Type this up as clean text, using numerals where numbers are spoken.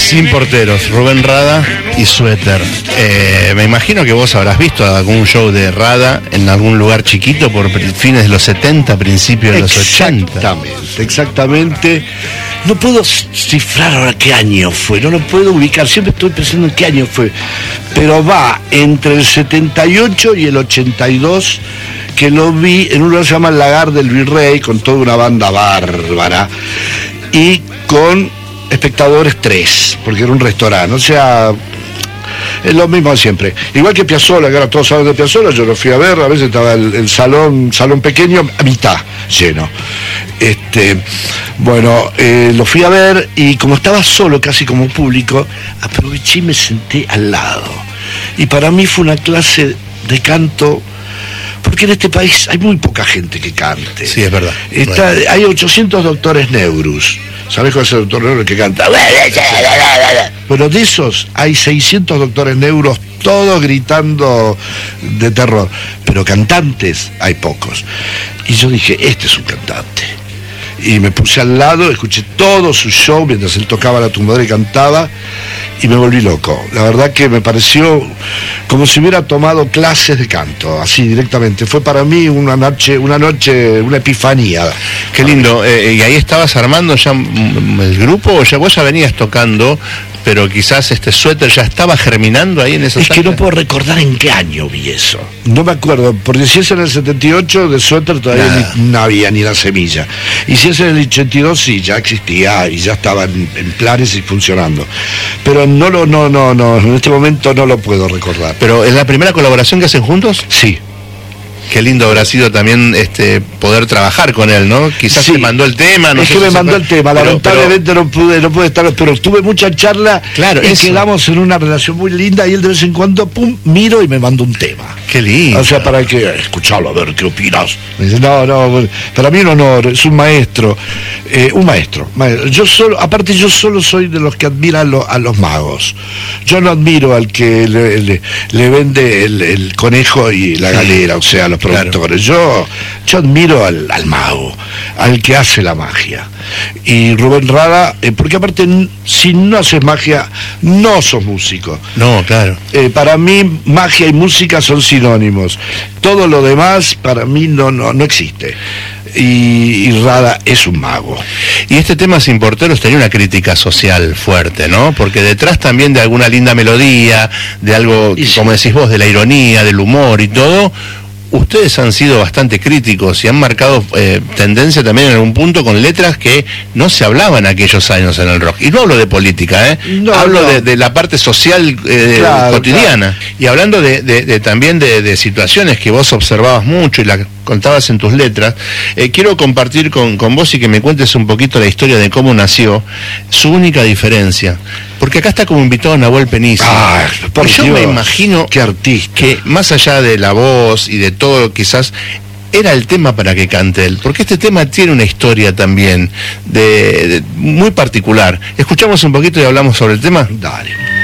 Sin porteros, Rubén Rada y Suéter. Me imagino que vos habrás visto algún show de Rada en algún lugar chiquito por fines de los 70, principios de los 80. Exactamente. No puedo cifrar ahora qué año fue, no lo puedo ubicar, siempre estoy pensando en qué año fue, pero va entre el 78 y el 82, que lo vi en un lugar que se llama El Lagar del Virrey, con toda una banda bárbara, y con espectadores 3, porque era un restaurante, o sea, es lo mismo de siempre. Igual que Piazzolla, que ahora todos saben de Piazzolla, yo lo fui a ver, a veces estaba el salón pequeño, a mitad lleno. Lo fui a ver y como estaba solo, casi como público, aproveché y me senté al lado. Y para mí fue una clase de canto, porque en este país hay muy poca gente que cante. Sí, es verdad. Hay 800 doctores Neurus. ¿Sabés cuál es el doctor Neurus que canta? Bueno, de esos hay 600 doctores Neurus, todos gritando de terror. Pero cantantes hay pocos. Y yo dije, este es un cantante. Y me puse al lado, escuché todo su show mientras él tocaba la tumbadora y cantaba, y me volví loco. La verdad que me pareció como si hubiera tomado clases de canto, así directamente. Fue para mí una noche, una epifanía. Qué lindo. ¿Y ahí estabas armando ya el grupo o ya vos ya venías tocando, pero quizás Suéter ya estaba germinando ahí en esos años? Es que no puedo recordar en qué año vi eso. No me acuerdo, porque si es en el 78, de Suéter todavía no había ni la semilla. Y si es en el 82, sí, ya existía y ya estaba en planes y funcionando. Pero no, en este momento no lo puedo recordar. ¿Pero es la primera colaboración que hacen juntos? Sí. Qué lindo habrá sido también poder trabajar con él, ¿no? Quizás sí. te mandó el tema, no es sé que si me mandó el tema, lamentablemente no pude estar, pero tuve mucha charla, claro, y quedamos en una relación muy linda, y él de vez en cuando, miro y me mandó un tema. Qué lindo. O sea, para que escucharlo, a ver qué opinas. Me dice, no, para mí un honor, es un maestro. Yo solo soy de los que admiran a los magos. Yo no admiro al que le vende el conejo y la galera, o sea, los productores. Claro. Yo admiro al mago, al que hace la magia. Y Rubén Rada, porque aparte, si no haces magia, no sos músico. No, claro. Para mí, magia y música son sinónimos. Todo lo demás, para mí, no existe. Y Rada es un mago. Y este tema Sin Porteros tenía una crítica social fuerte, ¿no? Porque detrás también de alguna linda melodía, de algo, como decís vos, de la ironía, del humor y todo, ustedes han sido bastante críticos y han marcado tendencia también en algún punto con letras que no se hablaban aquellos años en el rock. Y no hablo de política, hablo de la parte social cotidiana. Claro. Y hablando también de situaciones que vos observabas mucho y las contabas en tus letras, quiero compartir con vos y que me cuentes un poquito la historia de cómo nació, su única diferencia. Porque acá está como invitado Nahuel Penisi. Yo me imagino qué artista, que más allá de la voz y de todo, quizás era el tema para que cante él, porque este tema tiene una historia también muy particular. Escuchamos un poquito y hablamos sobre el tema. Dale.